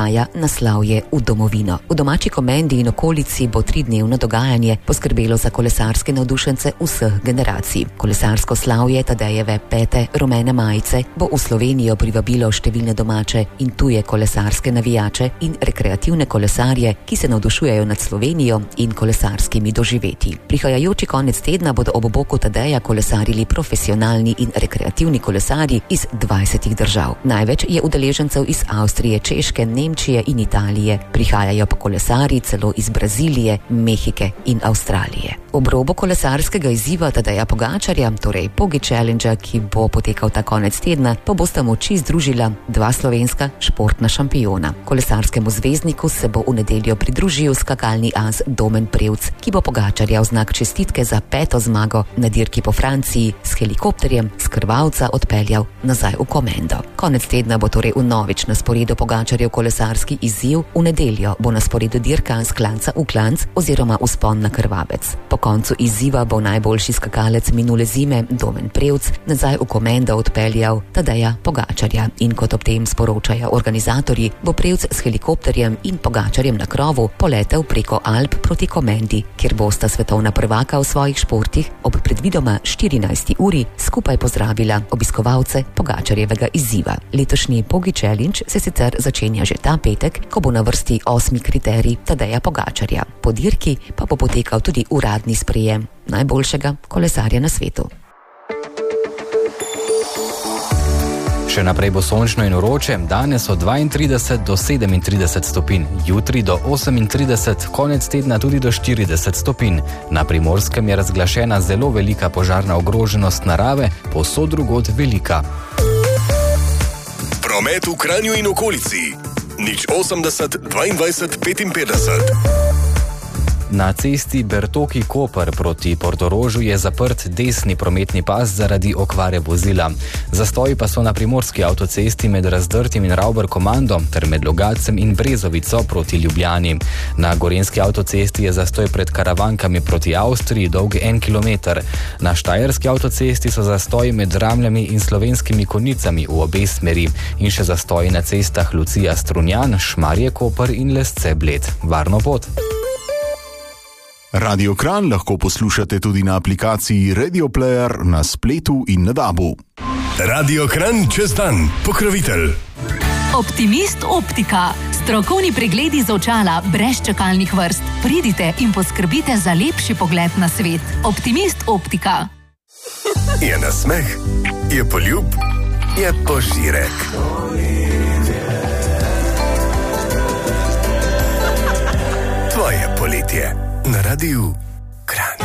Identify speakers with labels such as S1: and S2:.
S1: prihaja na slavje v domovino. V domači Komendi in okolici bo 3-dnevno dogajanje poskrbelo za kolesarske navdušence vseh generacij. Kolesarsko slavje Tadejeve 5. rumene majice bo v Slovenijo privabilo številne domače in tuje kolesarske navijače in rekreativne kolesarje, ki se navdušujejo nad Slovenijo in kolesarskimi doživetji. Prihajajoči konec tedna bodo ob boku Tadeja kolesarili profesionalni in rekreativni kolesarji iz 20 držav. Največ je udeležencev iz Avstrije, Češke, Nemčije in Italije. Prihajajo pa kolesarji celo iz Brazilije, Mehike in Avstralije. Ob robu kolesarskega izziva Tadeja Pogačarja, torej Pogi Challenge, ki bo potekal ta konec tedna, pa bosta moči združila 2 slovenska športna šampiona. Kolesarskemu zvezdniku se bo v nedeljo pridružil skakalni as Domen Prevc, ki bo Pogačarja v znak čestitke za 5. zmago na dirki po Franciji s helikopterjem s Krvavca odpeljal nazaj v Komendo. Konec tedna bo torej vnovič na sporedu Pogačarjev kolesarski izziv, v nedeljo bo na sporedu dirka s klanca v klanc oziroma vzpon na Krvavec. Po koncu izziva bo najboljši skakalec minule zime Domen Prevc nazaj v Komendo odpeljal Tadeja Pogačarja in kot ob tem sporočajo organizatorji, bo Prevc s helikopterjem in Pogačarjem na krovu poletel preko Alp proti Komendi, kjer bosta svetovna prvaka v svojih športih ob predvidoma 14. uri skupaj pozdravila obiskovalce Pogačarjevega izziva. Letošnji Pogi Challenge se sicer začenja že ta petek, ko bo na vrsti 8. kriterij Tadeja Pogačarja. Po dirki pa bo potekal tudi uradni sprejem najboljšega kolesarja na svetu.
S2: Še naprej bo sončno in vroče, danes od 32 do 37 stopinj, jutri do 38, konec tedna tudi do 40 stopinj. Na Primorskem je razglašena zelo velika požarna ogroženost narave, povsod drugod velika.
S3: Promet v Kranju in okolici 080 22 55.
S2: Na cesti Bertoki-Koper proti Portorožu je zaprt desni prometni pas zaradi okvare vozila. Zastoji pa so na primorski avtocesti med Razdrtim in Ravber-Komando ter med Logatcem in Brezovico proti Ljubljani. Na gorenjski avtocesti je zastoj pred Karavankami proti Avstriji dolg 1 kilometer. Na štajerski avtocesti so zastoji med Ramljami in Slovenskimi Konjicami v obe smeri in še zastoji na cestah Lucija-Strunjan, Šmarje-Koper in Lesce-Bled. Varno pot!
S4: Radio Kranj lahko poslušate tudi na aplikaciji Radio Player na spletu in na DAB-u.
S3: Radio Kranj čez dan, pokrovitelj.
S5: Optimist Optika. Strokovni pregledi z očala brez čakalnih vrst. Pridite in poskrbite za lepši pogled na svet. Optimist Optika.
S3: Je nasmeh, je poljub, je požirek. Tvoje poletje na Radiu Kranj.